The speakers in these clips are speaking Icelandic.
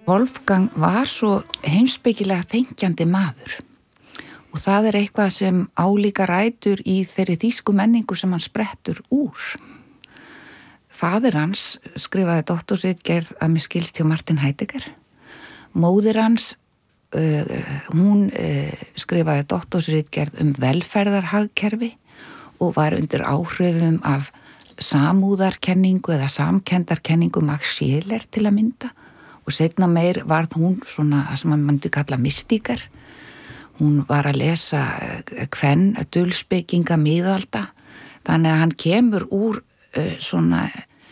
Wolfgang var svo heimspekilega þenkjandi maður og það eitthvað sem álíka rætur í þeirri þýsku menningu sem hann sprettur úr. Faðir hans skrifaði doktorsritgerð að mér skilst hjá Martin Heidegger. Móðir hans, hún skrifaði doktorsritgerð velferðarhagkerfi og var undir áhrifum af samúðarkenningu eða samkendarkenningu Max Scheler til að mynda. Og seinna meir varð hún svona sem maður myndi kalla mystíker. Hún var að lesa dulspekinga miðalda. Þannig að hann kemur úr svona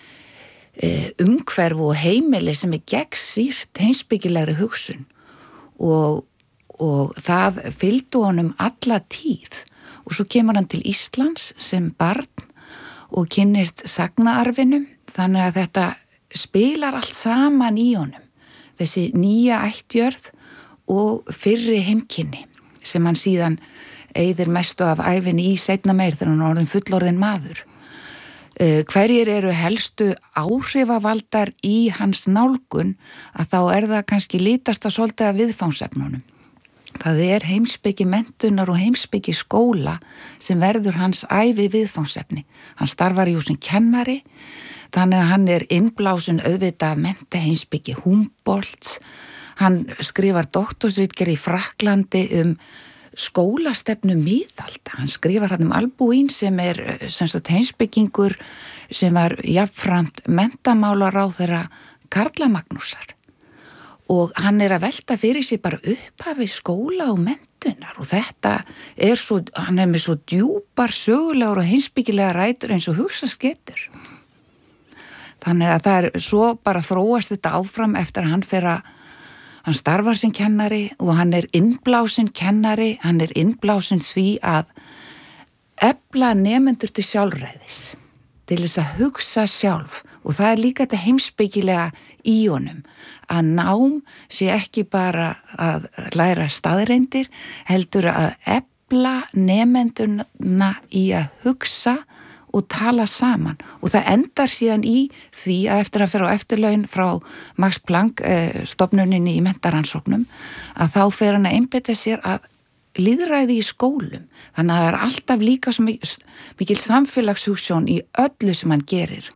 umhverfu og heimili sem gegnsýrt heimspekilegri hugsun. Og það fylgdu honum alla tíð. Og svo kemur hann til Íslands sem barn og kynnist sagnaarfinum. Þannig að þetta spilar allt saman í honum, þessi nýja ættjörð og fyrri heimkynni sem hann síðan eyðir mestu af ævinni í seinna meir þegar hann orðin fullorðin maður. Hverjir helstu áhrifavaldar í hans nálgun að þá það kannski litast að svolítið af viðfangsefnunum. Það heimspeki menntunar og heimspeki skóla sem verður hans ævi viðfangsefni. Hann starfar jú sem kennari. Þannig að hann innblásin auðvitað mennta heimspeki Humboldts. Hann skrifar doktorsritgerð í Frakklandi skólastefnu miðalda. Hann skrifar hann Albuín sem heimspekingur sem var jafnframt menntamálaráðherra Karla Magnúsar. Og hann að velta fyrir sig bara upphafi skóla og menntunar og þetta svo, hann með svo djúpar sögulegar og heimspekilega rætur eins og hugsast getur. Þannig að það svo bara þróast þetta áfram eftir að hann starfar sem kennari og hann innblásinn kennari, hann innblásinn því að efla nemendur til sjálfræðis, til þess að hugsa sjálf og það líka þetta heimspekilega í honum að nám sé ekki bara að læra staðreyndir, heldur að efla nemendurna í að hugsa og tala saman og það endar síðan í því að eftir að fer á eftirlaun frá Max Planck stofnuninni í menntarannsóknum að þá fer hann að einbeita sér að lýðræði í skólum þannig að það alltaf líka svo mikil samfélagshugsjón í öllu sem hann gerir.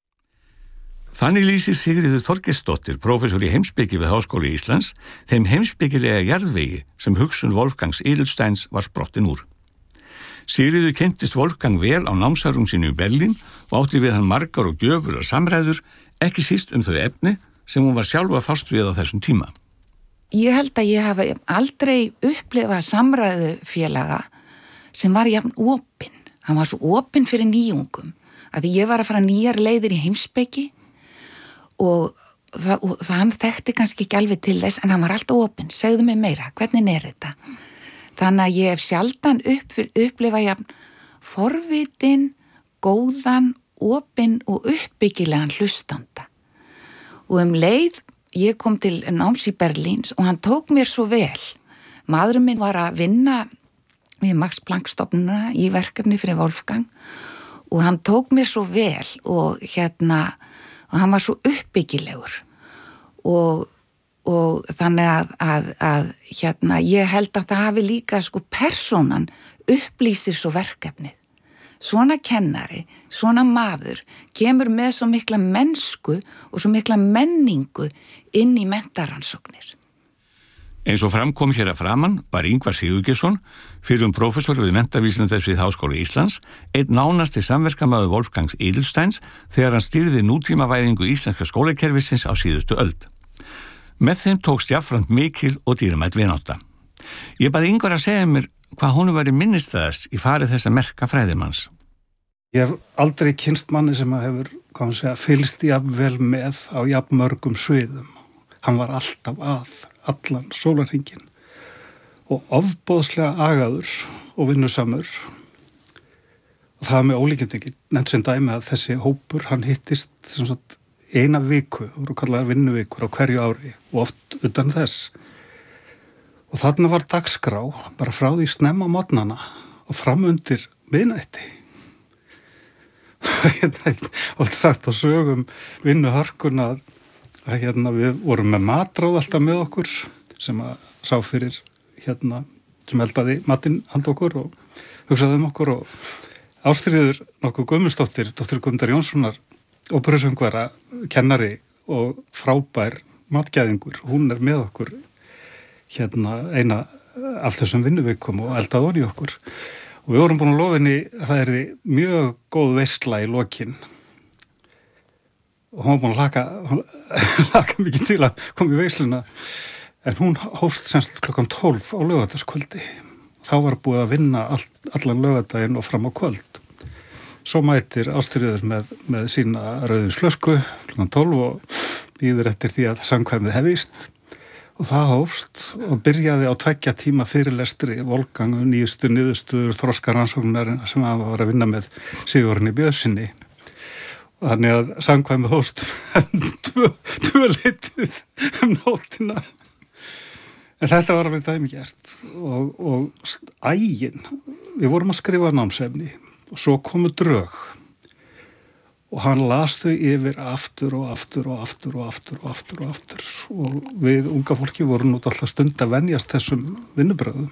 Þannig lýsir Sigríður Þorgeirsdóttir, prófessor í heimspeki við Háskóla Íslands, þeim heimspekilega jarðvegi sem hugsun Wolfgangs Edelsteins var sprottin úr. Sigríður kynntist Wolfgang vel á námsárum sínu í Berlín og átti við hann margar og gjöfular samræður, ekki síst þau efni sem hún var sjálf að fást við á þessum tíma. Ég held að ég hafi aldrei upplifað samræðufélaga sem var jafn opinn. Hann var svo opinn fyrir nýjungum að ég var að fara nýjar leiðir í heimspeki og hann þekkti kannski ekki alveg til þess en hann var alltaf opinn. Segðu mig meira, hvernig þetta? Þannig að ég hef sjaldan upplifað jafn forvitin, góðan, opinn og uppbyggilegan hlustanda. Og leið ég kom til náms í Berlín og hann tók mér svo vel. Maðurinn minn var að vinna við Max Planck stofnunina í verkefni fyrir Wolfgang og hann tók mér svo vel og hann var svo uppbyggilegur og þannig að ég held að það hafi líka persónan upplýsir svo verkefnið. Svona kennari, svona maður kemur með svo mikla mennsku og svo mikla menningu inn í menntarannsóknir. Eins og framkom hér að framan var Ingvar Sigurgeirsson, fyrrum prófessor við menntavísindasvið Háskóla Íslands, einn nánasti samverkamaður Wolfgangs Edelsteins þegar hann stýrði nútímavæðingu íslenska skólakerfisins á síðustu öld. Með þeim tókst jafnframt mikil og dýrmæt vinátta. Ég baði Ingvar að segja mér hvað honum væri minnisstæðast í farið þessa merka fræðimanns. Ég hef aldrei kynnst manni sem hefur fylgst jafnvel með á jafnmörgum sviðum. Hann var alltaf allan sólarhringinn og ofboðslega agaður og vinnusamur. Og það með ólíkjandi ekki nefnt sem dæmi að þessi hópur hann hittist sem sagt eina viku, það voru kallaðar vinnuvikur á hverju ári og oft utan þess. Og þarna var dagskrá bara frá því snemma morgnana og fram undir miðnætti. Ég hef oft sagt á sögum vinnuhörkun að Við vorum með matráð alltaf með okkur sem að sá fyrir sem eldaði matinn handa okkur og hugsaði okkur og Ástríður nokkuð Guðmundsdóttir, dóttir Guðmundar Jónssonar, óperusöngvara, kennari og frábær matgæðingur. Hún með okkur eina af þessum vinnuvikum og eldaði hon í okkur. Og við vorum búin að lofa henni að það yrði mjög góð veisla í lokin. Og hún var búin að laka mikið til að koma í veisluna. En hún hófst semst klukkan 12 á laugardagskvöldi. Þá var búið að vinna allan laugardaginn og fram á kvöld. Svo mætir Ástríður með sína rauðinsflösku klukkan 12 og bíður eftir því að samkvæmið hefist. Og það hófst og byrjaði á 2 tíma fyrirlestri Wolfgang nýjustu niðurstöður þroskarannsóknar sem hann var að vinna með Sigurni Björnsinni. Og þannig að samkvæmið hófst 2 leitið nóttina. En þetta var alveg dæmigert og ægin, við vorum að skrifa námsefni og svo komu drög og hann las þau yfir aftur og við unga fólki vorum nút alltaf stund að venjast þessum vinnubröðum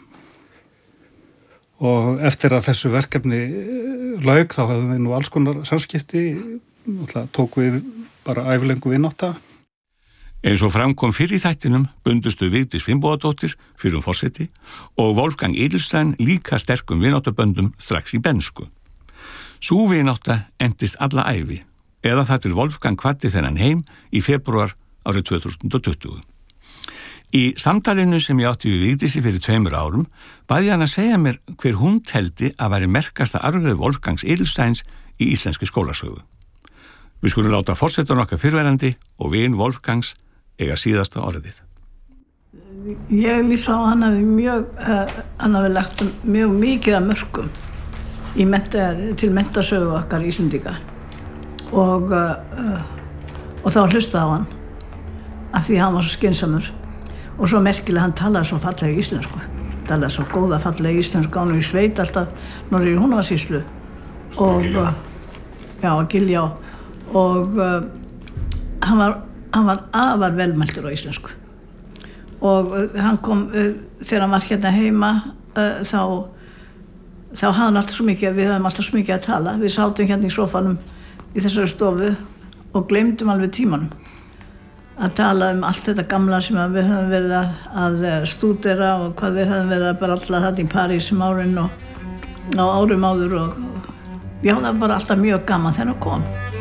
og eftir að þessu verkefni lauk þá hefðum við nú alls konar samskipti, tók við bara ævilengu vinátta. Eins og framkom fyrir í þættinum bundustu Vigdís Finnbogadóttir fyrir forseti og Wolfgang Edelstein líka sterkum vináttaböndum strax í bernsku. Sú vinátta entist alla ævi, eða það til Wolfgang kvaddi þennan heim í febrúar árið 2020. Í samtalinu sem ég átti við Vigdísi fyrir 2 árum baði hann að segja mér hver hún teldi að væri merkasta arfleifð Wolfgangs Edelsteins í íslenski skólasögu. Við skulum láta forsetan okkar fyrrverandi og vin Wolfgangs eiga síðasta orðið. Ég lýsa á hann hafi lagt mjög mikið af mörkum til menntasögu okkar Íslendinga og þá hlustaði á hann af því hann var svo skynsamur og svo merkilega hann talaði svo fallega íslensku, talaði svo góða fallega íslensku, hann var í sveit alltaf norður í Húnavatnssýslu og Giljá og hann var afar velmæltur á íslensku og hann kom þegar hann var hérna heima þá hafði hann alltaf svo mikið, við höfum alltaf svo mikið að tala, við sátum hérna í sófanum í þessari stofu og gleymdum alveg tímanum að tala allt þetta gamla sem við höfum verið að stúdera og hvað við höfum verið að bara alltaf þetta í París árin og árum áður og já, það var bara alltaf mjög gaman þegar hann kom.